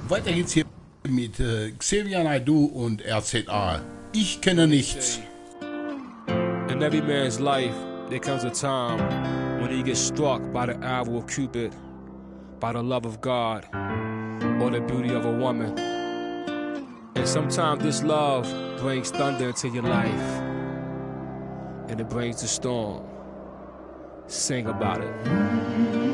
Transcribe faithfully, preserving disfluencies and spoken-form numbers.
Weiter geht's hier mit äh, Xavier Naidoo und R Z A. Ich kenne nichts. In every man's life, there comes a time when he gets struck by the arrow of Cupid, by the love of God, or the beauty of a woman. And sometimes this love brings thunder into your life, and it brings the storm. Sing about it.